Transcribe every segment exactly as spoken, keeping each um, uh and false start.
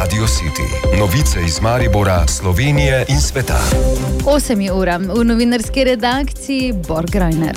Radio City. Novice iz Maribora, Slovenije in sveta. osem ur v novinarski redakciji Borg Reiner.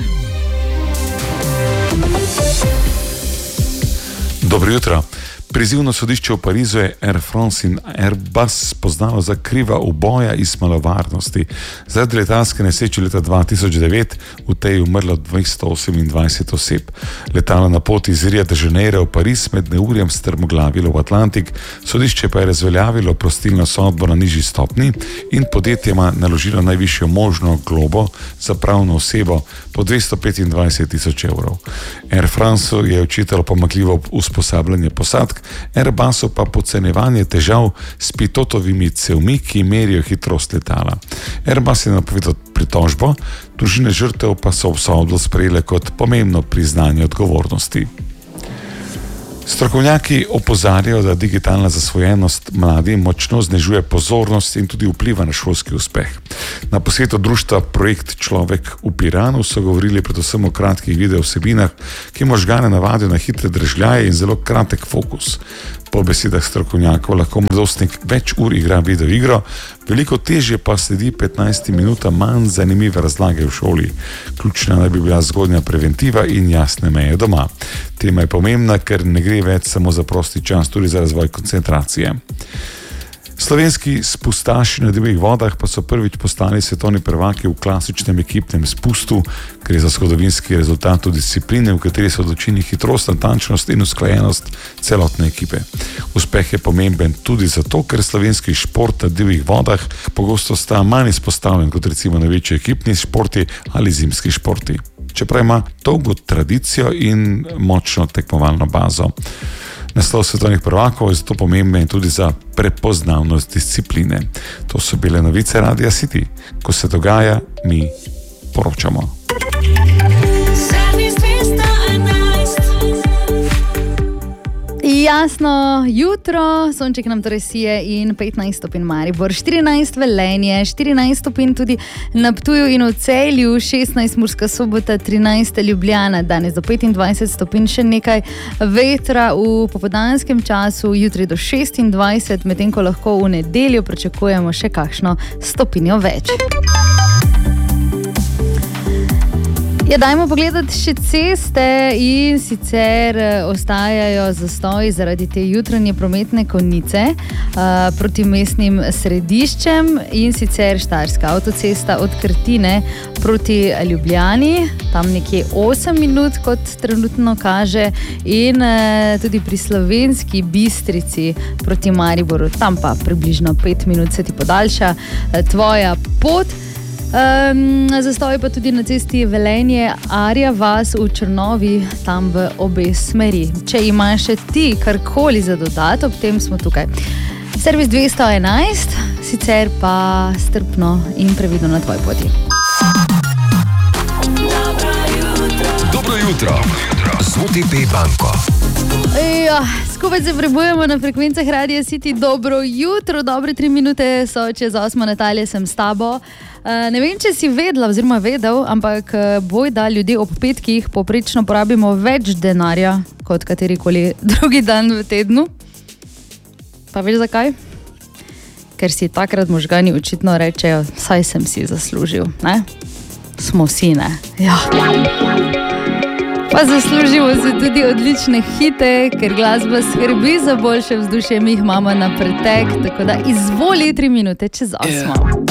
Dobro jutro. Prizivno sodišče v Parizu je Air France in Airbus spoznalo za kriva uboja iz malovarnosti. Zaradi letalske nesreče leta dva tisoč devet v tej je umrlo dvesto osemindvajset oseb. Letalo na poti iz Ria de Janeiro v Pariz med neurjem strmoglavilo v Atlantik, sodišče pa je razveljavilo prostilno sodbo na nižji stopni in podjetjema naložilo najvišjo možno globo za pravno osebo po dvesto petindvajset tisoč evrov. Air France je očitalo pomanjkljivo usposabljanje posadk, Airbusu pa podcenjevanje težav s pitotovimi cevmi, ki merijo hitrost letala. Airbus je napovedal pritožbo, družine žrtev pa so obsodbo sprejele kot pomembno priznanje odgovornosti. Strokovnjaki opozarjajo, da digitalna zasvojenost mladim močno znižuje pozornost in tudi vpliva na šolski uspeh. Na posvetu društva Projekt Človek v Piranu so govorili predvsem o kratkih video vsebinah, ki možgane navadijo na hitre držljaje in zelo kratek fokus. Po besedah strokovnjakov lahko mladostnik več ur igra video igro, veliko težje pa sledi petnajst minut manj zanimive razlage v šoli. Ključna naj bi bila zgodnja preventiva in jasne meje doma. Tema je pomembna, ker ne gre več samo za prosti čas, tudi za razvoj koncentracije. Slovenski spustaši na divjih vodah pa so prvič postali svetovni prvaki v klasičnem ekipnem spustu, ker je za zgodovinski rezultat v discipline, v kateri so odločili hitrost, natančnost in usklajenost celotne ekipe. Uspeh je pomemben tudi zato, ker slovenski šport na divjih vodah pogosto sta manj izpostavljen kot recimo največji ekipni športi ali zimski športi, čeprav ima dolgo tradicijo in močno tekmovalno bazo. Naslov svetovnih prvakov je zato pomemben tudi za prepoznavnost discipline. To so bile novice Radia City. Ko se dogaja, mi poročamo. Jasno jutro, sonček nam torej sije in petnajst stopinj Maribor, štirinajst Velenje, štirinajst stopinj tudi na Ptuju in v Celju, šestnajst Murska Sobota, trinajst Ljubljana, danes do petindvajset stopinj, še nekaj vetra v popoldanskem času, jutri do šestindvajset, medtem ko lahko v nedeljo pričakujemo še kakšno stopinjo več. Ja, dajmo pogledati še ceste in sicer ostajajo zastoji zaradi te jutranje prometne konice uh, proti mestnim središčem in sicer Štajerska avtocesta od Krtine proti Ljubljani, tam nekje osem minut, kot trenutno kaže, in uh, tudi pri Slovenski Bistrici proti Mariboru, tam pa približno pet minut se ti podaljša uh, tvoja pot. Um, zastoj pa tudi na cesti Velenje, Arja vas v Črnovi, tam v obe smeri. Če imaš še ti karkoli za dodati, ob tem smo tukaj. Servis dvesto enajst, sicer pa strpno in previdno na tvoj poti. Dobro jutro z O T P banko. Ja, skupaj se prebujemo na frekvencah Radia City. Dobro jutro, dobre tri minute so čez osmo, Natalija, sem s tabo. Uh, ne vem, če si vedela oziroma vedel, ampak boj, da ljudje ob petkih poprečno porabimo več denarja kot katerikoli drugi dan v tednu. Pa veš zakaj? Ker si takrat možgani očitno rečejo, saj sem si zaslužil, ne? Smo si, ne? Ja. Pa zaslužimo se tudi odlične hite, ker glasba skrbi za boljše vzdušje, mi jih imamo na pretek, tako da izvoli tri minute čez osmo. Yeah.